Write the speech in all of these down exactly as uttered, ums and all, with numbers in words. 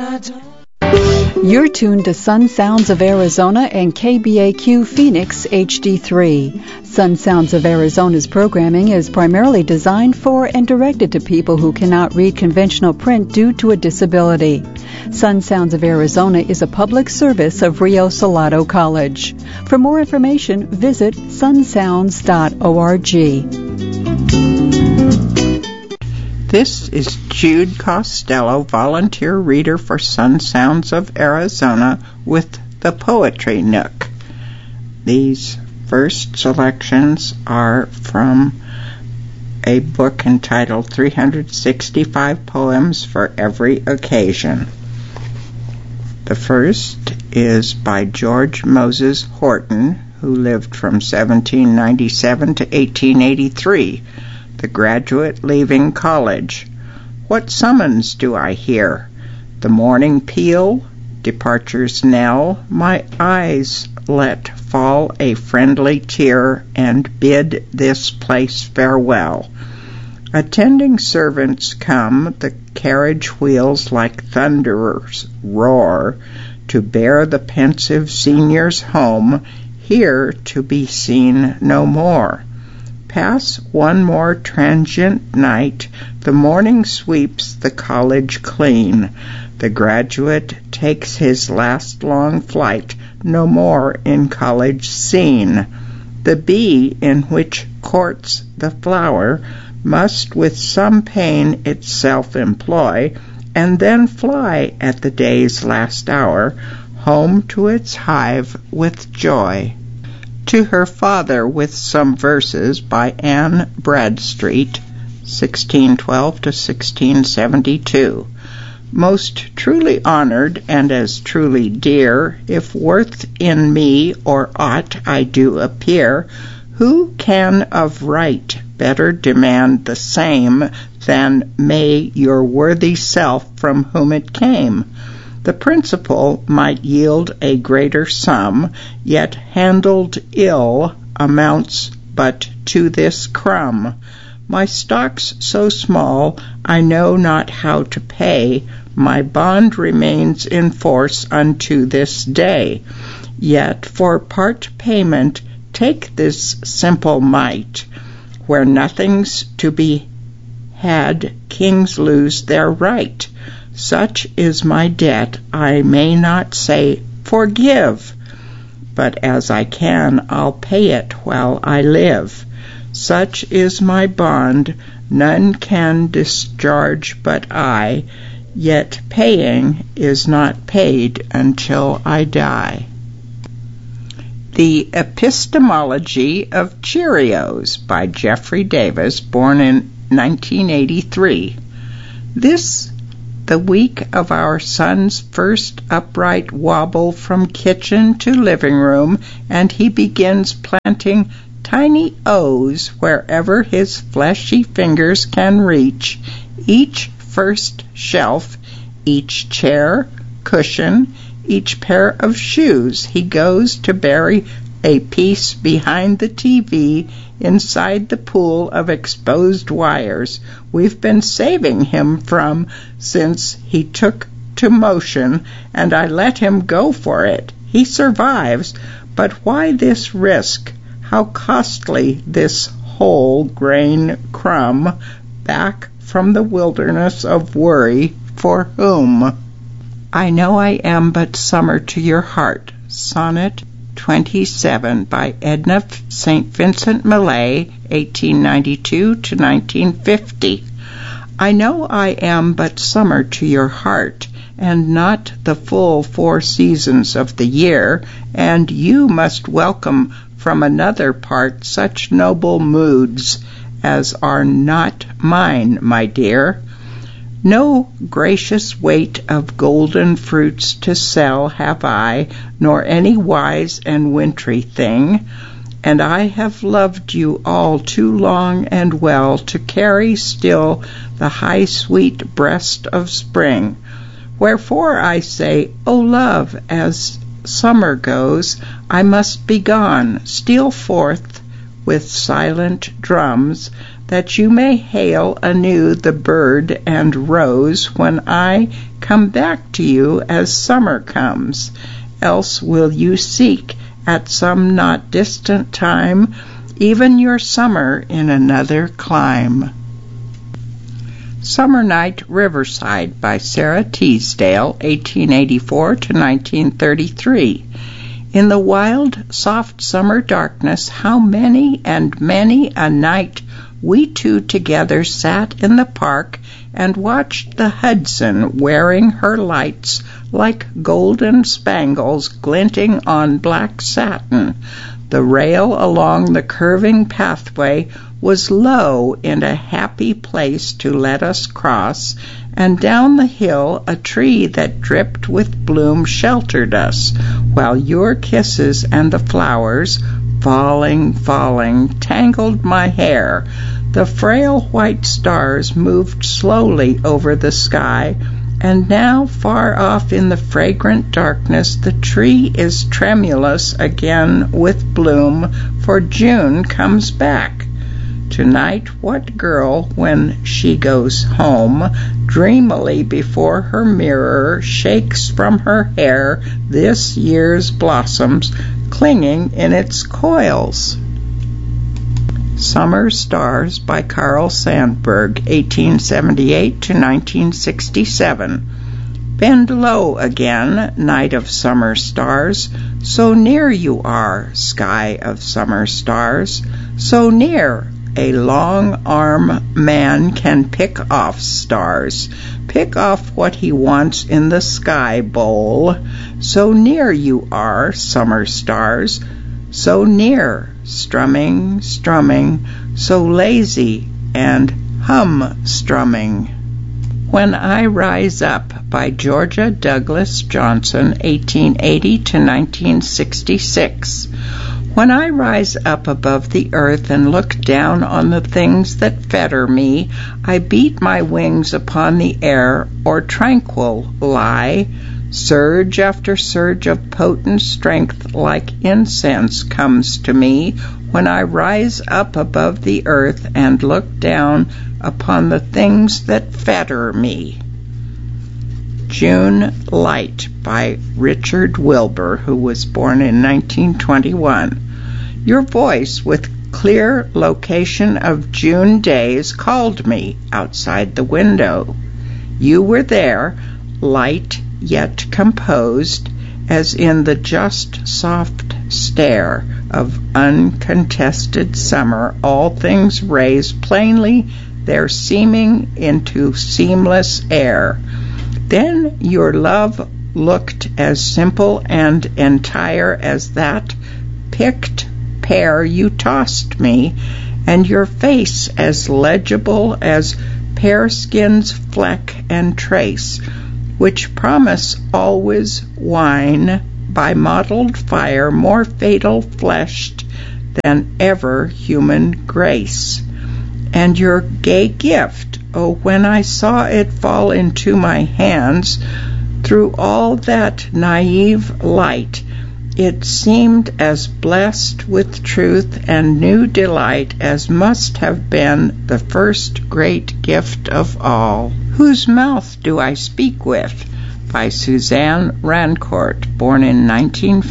You're tuned to Sun Sounds of Arizona and K B A Q Phoenix H D three. Sun Sounds of Arizona's programming is primarily designed for and directed to people who cannot read conventional print due to a disability. Sun Sounds of Arizona is a public service of Rio Salado College. For more information, visit sun sounds dot org. This is Jude Costello, volunteer reader for Sun Sounds of Arizona with the Poetry Nook. These first selections are from a book entitled three hundred sixty-five Poems for Every Occasion. The first is by George Moses Horton, who lived from seventeen ninety-seven to eighteen eighty-three. The graduate leaving college. What summons do I hear? The morning peal, departure's knell. My eyes let fall a friendly tear and bid this place farewell. Attending servants come, the carriage wheels like thunderers roar, to bear the pensive seniors home, here to be seen no more. Pass one more transient night, the morning sweeps the college clean. The graduate takes his last long flight, no more in college seen. The bee in which courts the flower must with some pain itself employ, and then fly at the day's last hour, home to its hive with joy. To her father with some verses by Anne Bradstreet, sixteen twelve to sixteen seventy-two. Most truly honored and as truly dear, if worth in me or aught I do appear, who can of right better demand the same than may your worthy self from whom it came? The principal might yield a greater sum, yet handled ill amounts but to this crumb. My stock's so small, I know not how to pay. My bond remains in force unto this day. Yet for part payment take this simple mite. Where nothing's to be had, kings lose their right. Such is my debt, I may not say forgive, but as I can, I'll pay it while I live. Such is my bond, none can discharge but I, yet paying is not paid until I die. The Epistemology of Cheerios by Jeffrey Davis, born in nineteen eighty-three. This the week of our son's first upright wobble from kitchen to living room, and he begins planting tiny O's wherever his fleshy fingers can reach. Each first shelf, each chair, cushion, each pair of shoes he goes to bury a piece behind the T V inside the pool of exposed wires we've been saving him from since he took to motion, and I let him go for it. He survives, but why this risk? How costly this whole grain crumb back from the wilderness of worry for whom? I know I am but summer to your heart. Sonnet twenty-seven by Edna Saint Vincent Millay, eighteen ninety-two to nineteen fifty. I know I am but summer to your heart, and not the full four seasons of the year, and you must welcome from another part such noble moods as are not mine, my dear. No gracious weight of golden fruits to sell have I, nor any wise and wintry thing, and I have loved you all too long and well to carry still the high sweet breast of spring. Wherefore I say, O love, as summer goes, I must be gone, steal forth with silent drums, that you may hail anew the bird and rose when I come back to you as summer comes. Else will you seek at some not distant time even your summer in another clime. Summer Night, Riverside by Sarah Teasdale, eighteen eighty-four to nineteen thirty-three. In the wild, soft summer darkness, how many and many a night we two together sat in the park and watched the Hudson wearing her lights like golden spangles glinting on black satin. The rail along the curving pathway was low in a happy place to let us cross, and down the hill a tree that dripped with bloom sheltered us, while your kisses and the flowers, falling, falling, tangled my hair. The frail white stars moved slowly over the sky, and now far off in the fragrant darkness the tree is tremulous again with bloom, for June comes back. Tonight, what girl, when she goes home, dreamily before her mirror shakes from her hair this year's blossoms, clinging in its coils? Summer Stars by Carl Sandburg, eighteen seventy-eight to nineteen sixty-seven. Bend low again, night of summer stars, so near you are, sky of summer stars, so near a long arm man can pick off stars, pick off what he wants in the sky bowl. So near you are, summer stars, so near, strumming, strumming, so lazy and hum strumming. When I Rise Up by Georgia Douglas Johnson, eighteen eighty to nineteen sixty-six. When I rise up above the earth and look down on the things that fetter me, I beat my wings upon the air, or tranquil lie. Surge after surge of potent strength like incense comes to me when I rise up above the earth and look down upon the things that fetter me. June Light by Richard Wilbur, who was born in nineteen twenty-one. Your voice, with clear location of June days, called me outside the window. You were there, light yet composed, as in the just soft stare of uncontested summer all things raise plainly their seeming into seamless air. Then your love looked as simple and entire as that picked pear you tossed me, and your face as legible as pear skin's fleck and trace, which promise always wine by mottled fire more fatal fleshed than ever human grace. And your gay gift, oh, when I saw it fall into my hands, through all that naive light, it seemed as blessed with truth and new delight as must have been the first great gift of all. Whose Mouth Do I Speak With? By Suzanne Rancourt, born in nineteen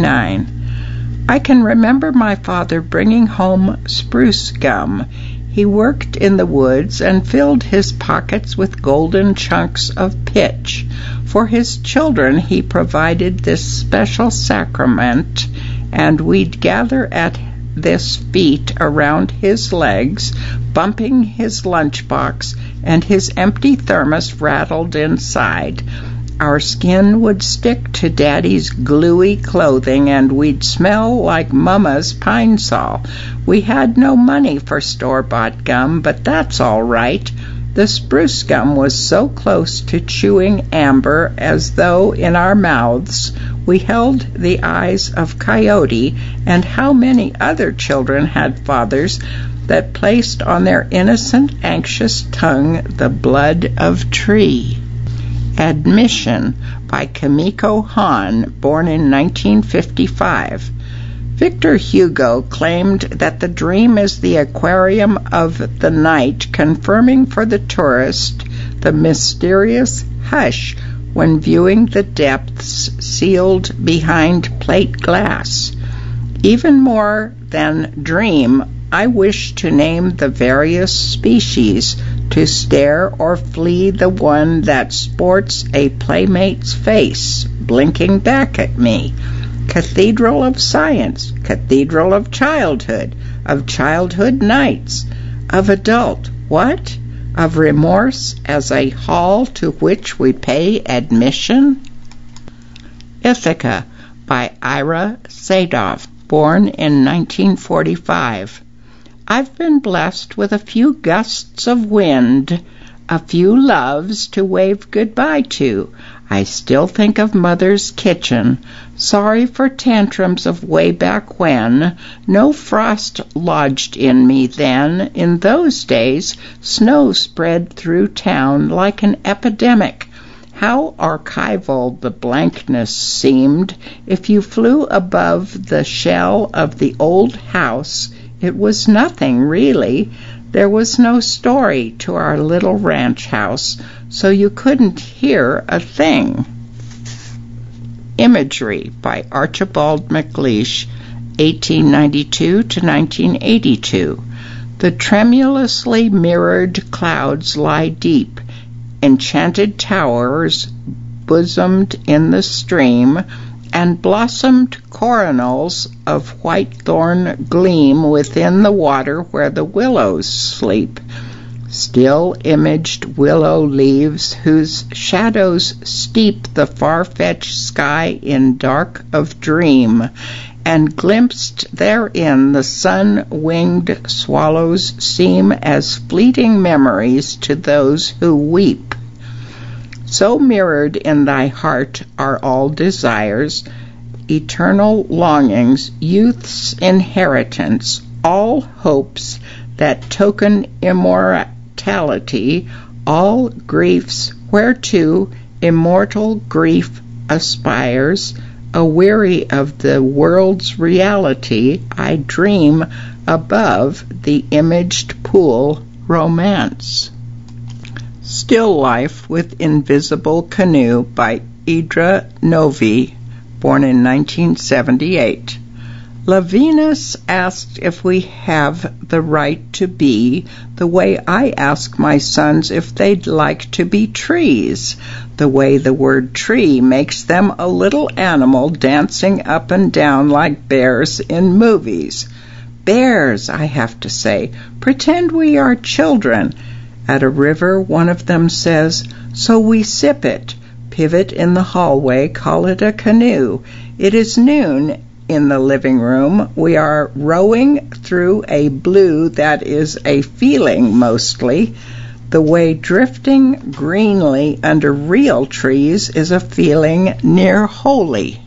fifty-nine. I can remember my father bringing home spruce gum. He worked in the woods and filled his pockets with golden chunks of pitch. For his children he provided this special sacrament, and we'd gather at this feet around his legs, bumping his lunchbox, and his empty thermos rattled inside. Our skin would stick to Daddy's gluey clothing, and we'd smell like Mama's pine sol. We had no money for store-bought gum, but that's all right. The spruce gum was so close to chewing amber as though in our mouths we held the eyes of Coyote, and how many other children had fathers that placed on their innocent, anxious tongue the blood of tree. Admission by Kimiko Han, born in nineteen fifty-five. Victor Hugo claimed that the dream is the aquarium of the night, confirming for the tourist the mysterious hush when viewing the depths sealed behind plate glass. Even more than dream, I wish to name the various species, to stare or flee the one that sports a playmate's face, blinking back at me. Cathedral of science, cathedral of childhood, of childhood nights, of adult, what? Of remorse as a hall to which we pay admission? Ithaca by Ira Sadov, born in nineteen forty-five. I've been blessed with a few gusts of wind, a few loves to wave goodbye to. I still think of Mother's kitchen, sorry for tantrums of way back when. No frost lodged in me then. In those days, snow spread through town like an epidemic. How archival the blankness seemed. If you flew above the shell of the old house, it was nothing, really. There was no story to our little ranch house, so you couldn't hear a thing. Imagery by Archibald MacLeish, eighteen ninety-two to nineteen eighty-two. The tremulously mirrored clouds lie deep, enchanted towers bosomed in the stream, and blossomed coronals of whitethorn gleam within the water where the willows sleep. Still imaged willow leaves whose shadows steep the far-fetched sky in dark of dream, and glimpsed therein the sun-winged swallows seem as fleeting memories to those who weep. So mirrored in thy heart are all desires, eternal longings, youth's inheritance, all hopes that token immortality, all griefs whereto immortal grief aspires. Aweary of the world's reality, I dream above the imaged pool romance. Still Life with Invisible Canoe by Idra Novy, born in nineteen seventy-eight. Lavinus asked if we have the right to be the way I ask my sons if they'd like to be trees, the way the word tree makes them a little animal dancing up and down like bears in movies. Bears, I have to say, pretend we are children. At a river, one of them says, so we sip it. Pivot in the hallway, call it a canoe. It is noon in the living room. We are rowing through a blue that is a feeling mostly. The way drifting greenly under real trees is a feeling near holy.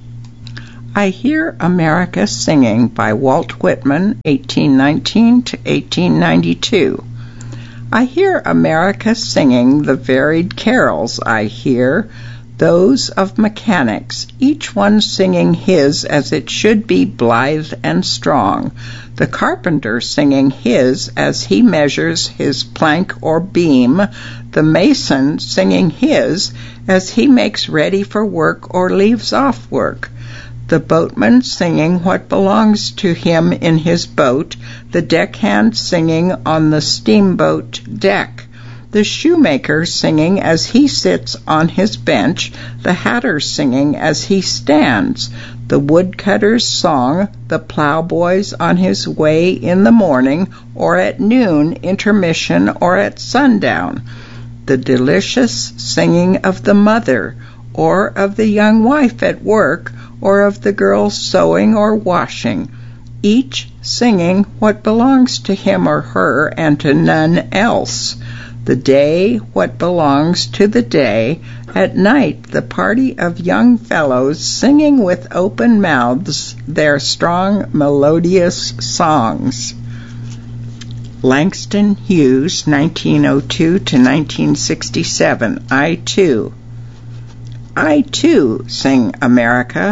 I Hear America Singing by Walt Whitman, eighteen nineteen to eighteen ninety-two. I hear America singing the varied carols I hear, those of mechanics, each one singing his as it should be blithe and strong, the carpenter singing his as he measures his plank or beam, the mason singing his as he makes ready for work or leaves off work, the boatman singing what belongs to him in his boat, the deckhand singing on the steamboat deck, the shoemaker singing as he sits on his bench, the hatter singing as he stands, the woodcutter's song, the plowboy's on his way in the morning or at noon, intermission, or at sundown, the delicious singing of the mother, or of the young wife at work, or of the girl sewing or washing, each singing what belongs to him or her and to none else. The day what belongs to the day, at night the party of young fellows singing with open mouths their strong melodious songs. Langston Hughes, nineteen oh two to nineteen sixty-seven. I too. I too, sing America.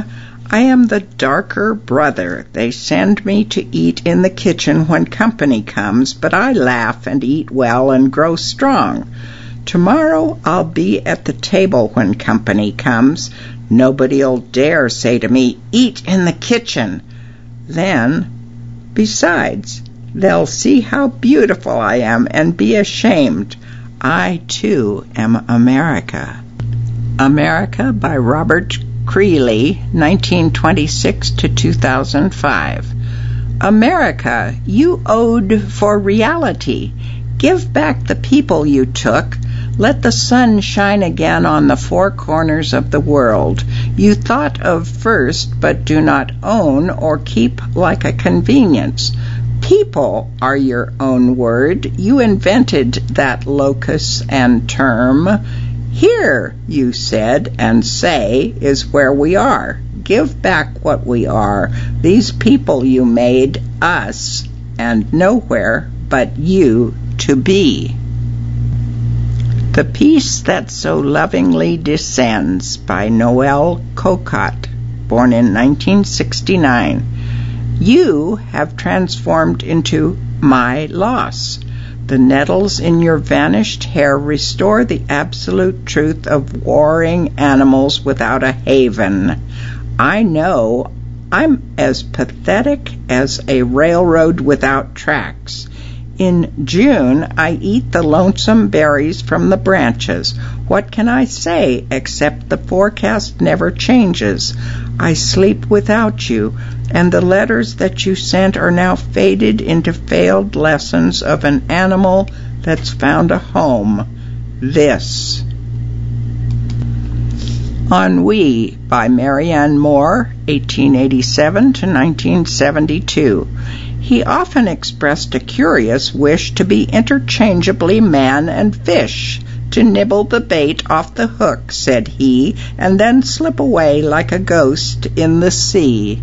I am the darker brother. They send me to eat in the kitchen when company comes, but I laugh and eat well and grow strong. Tomorrow I'll be at the table when company comes. Nobody'll dare say to me, "Eat in the kitchen." Then, besides, they'll see how beautiful I am and be ashamed. I, too, am America. America by Robert Creeley, nineteen twenty-six to two thousand five. America, you owed for reality. Give back the people you took. Let the sun shine again on the four corners of the world. You thought of first, but do not own or keep like a convenience. People are your own word. You invented that locus and term. Here, you said and say, is where we are. Give back what we are. These people you made, us, and nowhere but you to be. The Peace That So Lovingly Descends by Noel Cocott, born in nineteen sixty-nine. You have transformed into my loss. The nettles in your vanished hair restore the absolute truth of warring animals without a haven. I know I'm as pathetic as a railroad without tracks. In June, I eat the lonesome berries from the branches. What can I say except the forecast never changes? I sleep without you, and the letters that you sent are now faded into failed lessons of an animal that's found a home. This. Ennui by Marianne Moore, eighteen eighty-seven to nineteen seventy-two. He often expressed a curious wish to be interchangeably man and fish, to nibble the bait off the hook, said he, and then slip away like a ghost in the sea.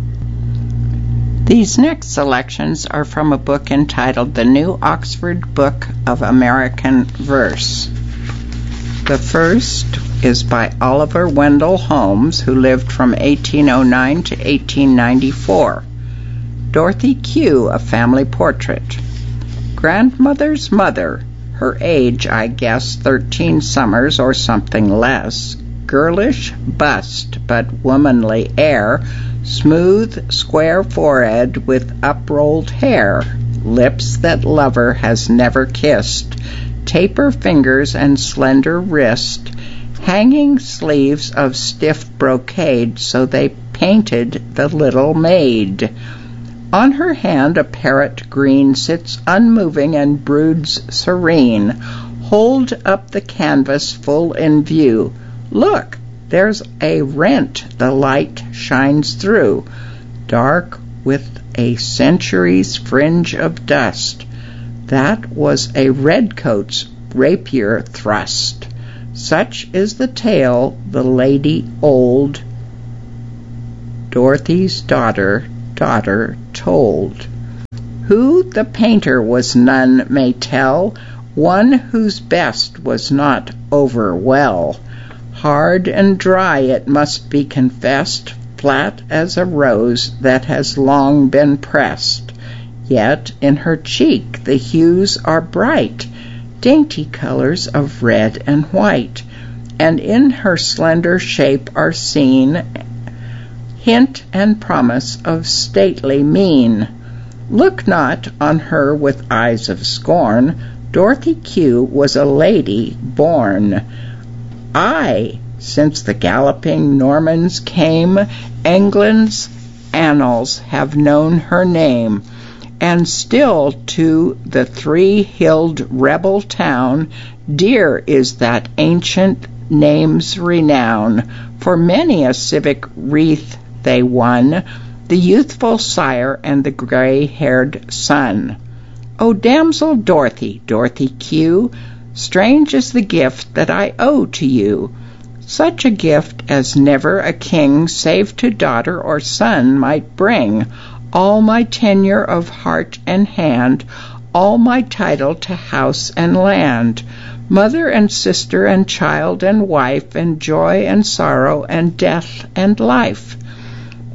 These next selections are from a book entitled The New Oxford Book of American Verse. The first is by Oliver Wendell Holmes, who lived from eighteen oh nine to eighteen ninety-four. Dorothy Q, a family portrait. Grandmother's mother, her age, I guess, thirteen summers or something less. Girlish bust, but womanly air. Smooth, square forehead with uprolled hair. Lips that lover has never kissed. Taper fingers and slender wrist. Hanging sleeves of stiff brocade, so they painted the little maid. On her hand a parrot green sits unmoving and broods serene. Hold up the canvas full in view. Look, there's a rent the light shines through, dark with a century's fringe of dust. That was a redcoat's rapier thrust. Such is the tale the lady old, Dorothy's daughter, daughter told. Who the painter was none may tell, one whose best was not over well. Hard and dry it must be confessed, flat as a rose that has long been pressed. Yet in her cheek the hues are bright, dainty colors of red and white, and in her slender shape are seen hint and promise of stately mien. Look not on her with eyes of scorn. Dorothy Q was a lady born. Aye, since the galloping Normans came, England's annals have known her name, and still to the three-hilled rebel town dear is that ancient name's renown. For many a civic wreath they won, the youthful sire and the gray-haired son. O damsel Dorothy, Dorothy Q, strange is the gift that I owe to you, such a gift as never a king save to daughter or son might bring, all my tenure of heart and hand, all my title to house and land, mother and sister and child and wife, and joy and sorrow and death and life.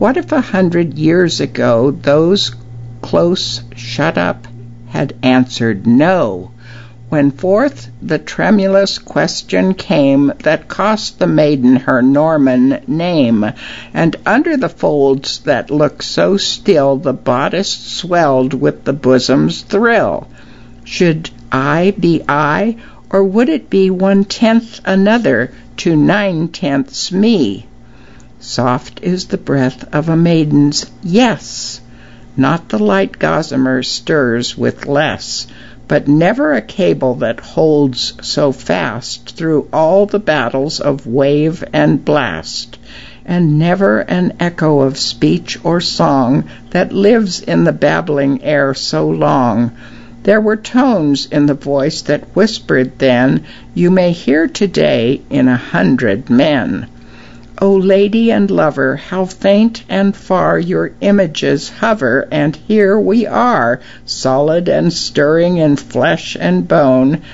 What if a hundred years ago those close shut up had answered no, when forth the tremulous question came that cost the maiden her Norman name, and under the folds that looked so still the bodice swelled with the bosom's thrill? Should I be I, or would it be one-tenth another to nine-tenths me? Soft is the breath of a maiden's yes, not the light gossamer stirs with less, but never a cable that holds so fast through all the battles of wave and blast, and never an echo of speech or song that lives in the babbling air so long. There were tones in the voice that whispered then, you may hear today in a hundred men. O lady and lover, how faint and far your images hover, and here we are, solid and stirring in flesh and bone,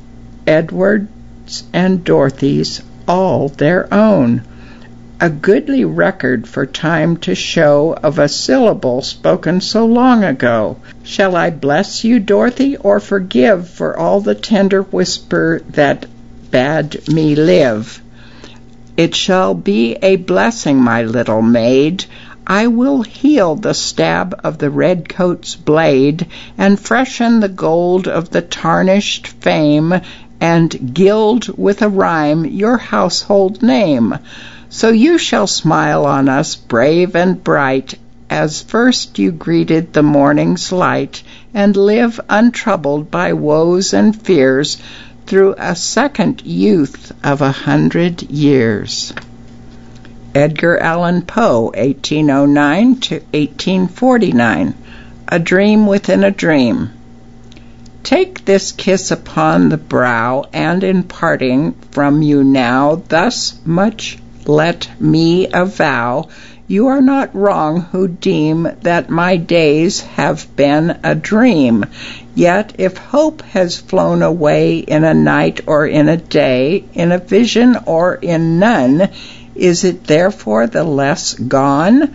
Edward's and Dorothy's, all their own. A goodly record for time to show of a syllable spoken so long ago. Shall I bless you, Dorothy, or forgive for all the tender whisper that bade me live? It shall be a blessing, my little maid. I will heal the stab of the redcoat's blade, and freshen the gold of the tarnished fame, and gild with a rhyme your household name. So you shall smile on us brave and bright, as first you greeted the morning's light, and live untroubled by woes and fears, through a second youth of a hundred years. Edgar Allan Poe, eighteen oh nine to eighteen forty-nine. A Dream Within a Dream. Take this kiss upon the brow, and in parting from you now, thus much let me avow, you are not wrong who deem that my days have been a dream. Yet if hope has flown away in a night or in a day, in a vision or in none, is it therefore the less gone?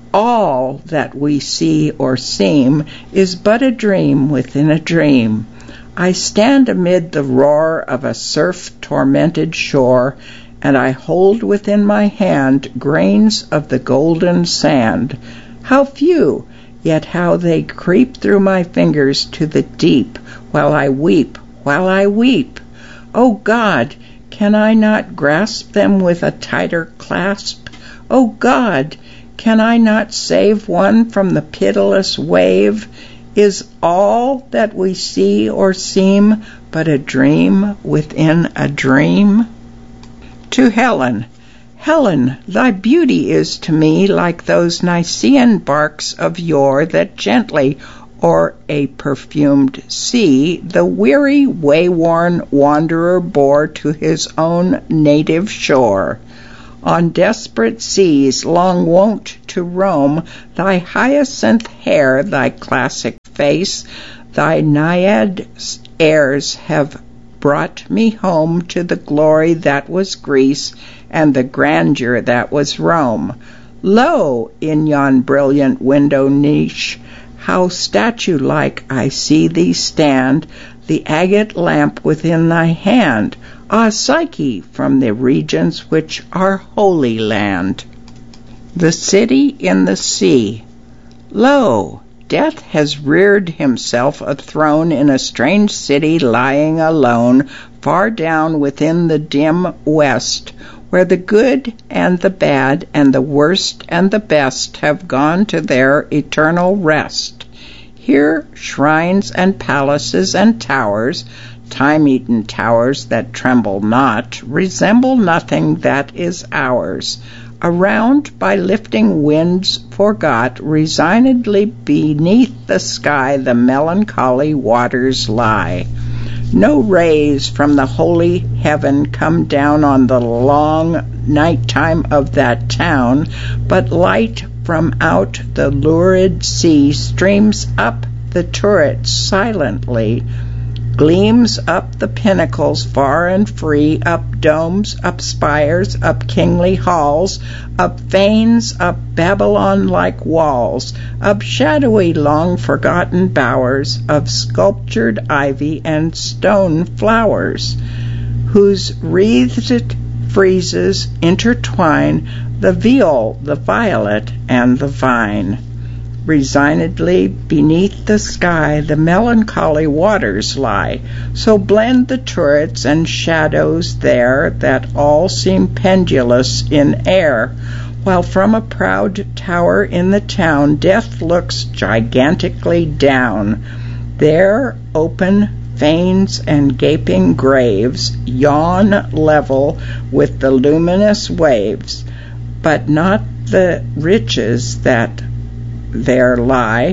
All that we see or seem is but a dream within a dream. I stand amid the roar of a surf-tormented shore, and I hold within my hand grains of the golden sand. How few, yet how they creep through my fingers to the deep, while I weep, while I weep. O God, can I not grasp them with a tighter clasp? O God, can I not save one from the pitiless wave? Is all that we see or seem but a dream within a dream? To Helen. Helen, thy beauty is to me like those Nicean barks of yore that gently o'er a perfumed sea the weary, wayworn wanderer bore to his own native shore. On desperate seas long wont to roam, thy hyacinth hair, thy classic face, thy naiad airs have brought me home to the glory that was Greece and the grandeur that was Rome. Lo, in yon brilliant window niche, how statue-like I see thee stand, the agate lamp within thy hand. Ah, Psyche, from the regions which are Holy Land. The City in the Sea. Lo, Death has reared himself a throne in a strange city lying alone, far down within the dim west, where the good and the bad and the worst and the best have gone to their eternal rest. Here shrines and palaces and towers, time-eaten towers that tremble not, resemble nothing that is ours. Around, by lifting winds forgot, resignedly beneath the sky the melancholy waters lie. No rays from the holy heaven come down on the long night-time of that town, but light from out the lurid sea streams up the turrets silently. gleams up the pinnacles far and free, up domes, up spires, up kingly halls, up fanes, up Babylon-like walls, up shadowy long-forgotten bowers of sculptured ivy and stone flowers, whose wreathed friezes intertwine the viol, the violet, and the vine. Resignedly beneath the sky the melancholy waters lie, so blend the turrets and shadows there that all seem pendulous in air, while from a proud tower in the town death looks gigantically down. There open fanes and gaping graves yawn level with the luminous waves, but not the riches that there lie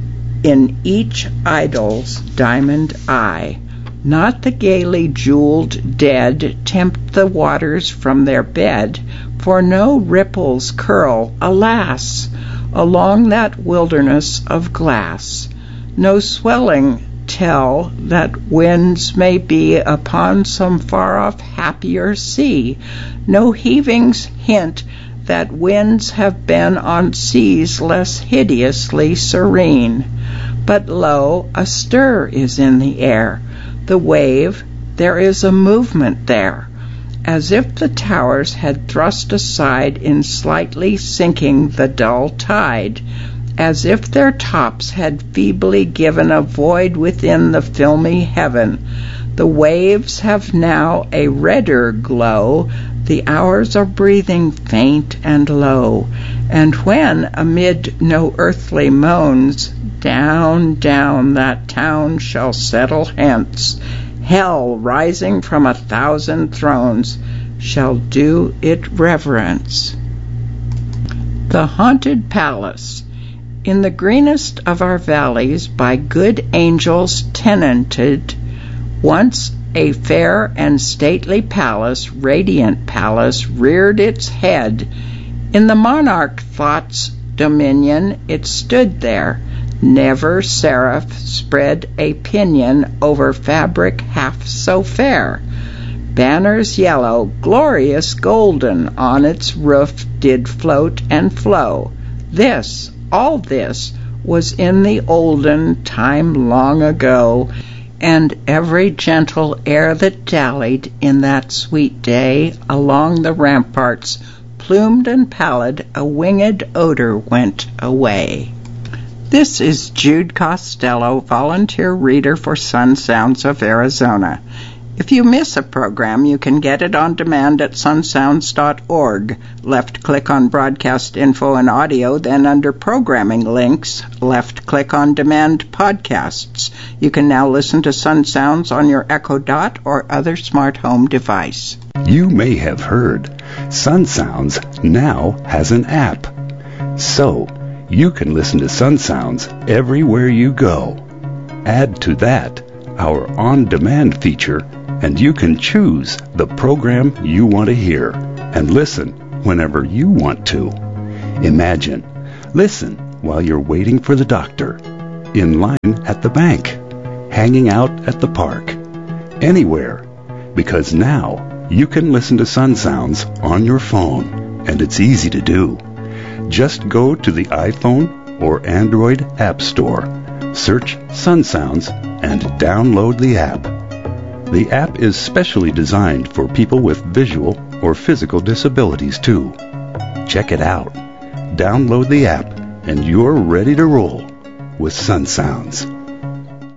in each idol's diamond eye. Not the gaily jeweled dead tempt the waters from their bed, for no ripples curl, alas, along that wilderness of glass. No swelling tell that winds may be upon some far-off happier sea. No heavings hint that winds have been on seas less hideously serene. But lo, a stir is in the air. The wave, there is a movement there, as if the towers had thrust aside in slightly sinking the dull tide, as if their tops had feebly given a void within the filmy heaven. The waves have now a redder glow, the hours are breathing faint and low, and when, amid no earthly moans, down, down that town shall settle hence, hell, rising from a thousand thrones, shall do it reverence. The Haunted Palace. In the greenest of our valleys, by good angels tenanted, once a fair and stately palace, radiant palace, reared its head. In the monarch thought's dominion it stood there. Never seraph spread a pinion over fabric half so fair. Banners yellow, glorious golden, on its roof did float and flow. This, all this, was in the olden time long ago, and every gentle air that dallied in that sweet day along the ramparts, plumed and pallid, a winged odor went away. This is Jude Costello, volunteer reader for Sun Sounds of Arizona. If you miss a program, you can get it on demand at sun sounds dot org. Left-click on Broadcast Info and Audio, then under Programming Links, left-click on Demand Podcasts. You can now listen to Sun Sounds on your Echo Dot or other smart home device. You may have heard Sun Sounds now has an app. So, you can listen to Sun Sounds everywhere you go. Add to that our on-demand feature, and you can choose the program you want to hear and listen whenever you want to. Imagine, listen while you're waiting for the doctor, in line at the bank, hanging out at the park, anywhere, because now you can listen to Sun Sounds on your phone, and it's easy to do. Just go to the iPhone or Android App Store, search Sun Sounds, and download the app. The app is specially designed for people with visual or physical disabilities, too. Check it out. Download the app, and you're ready to roll with Sun Sounds.